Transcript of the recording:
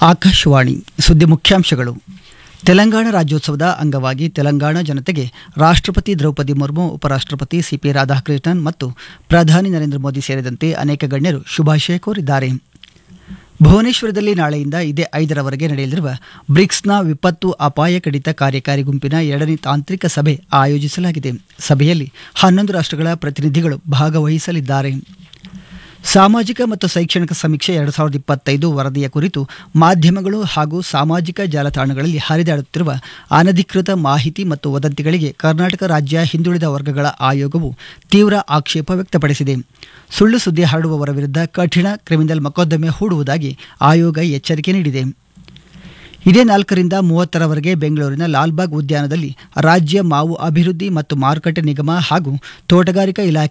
ಆಕಾಶವಾಣಿ ಸುದ್ದಿ ಮುಖ್ಯಾಂಶಗಳು. ತೆಲಂಗಾಣ ರಾಜ್ಯೋತ್ಸವದ ಅಂಗವಾಗಿ ತೆಲಂಗಾಣ ಜನತೆಗೆ ರಾಷ್ಟ್ರಪತಿ ದ್ರೌಪದಿ ಮುರ್ಮು, ಉಪರಾಷ್ಟ್ರಪತಿ ಸಿಪಿ ರಾಧಾಕೃಷ್ಣನ್ ಮತ್ತು ಪ್ರಧಾನಿ ನರೇಂದ್ರ ಮೋದಿ ಸೇರಿದಂತೆ ಅನೇಕ ಗಣ್ಯರು ಶುಭಾಶಯ ಕೋರಿದ್ದಾರೆ. ಭುವನೇಶ್ವರದಲ್ಲಿ ನಾಳೆಯಿಂದ ಇದೇ 5ರವರೆಗೆ ನಡೆಯಲಿರುವ ಬ್ರಿಕ್ಸ್ನ ವಿಪತ್ತು ಅಪಾಯ ಕಡಿತ ಕಾರ್ಯಕಾರಿ ಗುಂಪಿನ 2ನೇ ತಾಂತ್ರಿಕ ಸಭೆ ಆಯೋಜಿಸಲಾಗಿದೆ. ಸಭೆಯಲ್ಲಿ 11 ರಾಷ್ಟ್ರಗಳ ಪ್ರತಿನಿಧಿಗಳು ಭಾಗವಹಿಸಲಿದ್ದಾರೆ. ಸಾಮಾಜಿಕ ಮತ್ತು ಶೈಕ್ಷಣಿಕ ಸಮೀಕ್ಷೆ 2025 ವರದಿಯ ಕುರಿತು ಮಾಧ್ಯಮಗಳು ಹಾಗೂ ಸಾಮಾಜಿಕ ಜಾಲತಾಣಗಳಲ್ಲಿ ಹರಿದಾಡುತ್ತಿರುವ ಅನಧಿಕೃತ ಮಾಹಿತಿ ಮತ್ತು ವದಂತಿಗಳಿಗೆ ಕರ್ನಾಟಕ ರಾಜ್ಯ ಹಿಂದುಳಿದ ವರ್ಗಗಳ ಆಯೋಗವು ತೀವ್ರ ಆಕ್ಷೇಪ ವ್ಯಕ್ತಪಡಿಸಿದೆ. ಸುಳ್ಳು ಸುದ್ದಿ ಹರಡುವವರ ವಿರುದ್ಧ ಕಠಿಣ ಕ್ರಿಮಿನಲ್ ಮೊಕದ್ದಮೆ ಹೂಡುವುದಾಗಿ ಆಯೋಗ ಎಚ್ಚರಿಕೆ ನೀಡಿದೆ. ಇದೇ 4ರಿಂದ 30ರವರೆಗೆ ಬೆಂಗಳೂರಿನ ಲಾಲ್ಬಾಗ್ ಉದ್ಯಾನದಲ್ಲಿ ರಾಜ್ಯ ಮಾವು ಅಭಿವೃದ್ಧಿ ಮತ್ತು ಮಾರುಕಟ್ಟೆ ನಿಗಮ ಹಾಗೂ ತೋಟಗಾರಿಕಾ ಇಲಾಖೆ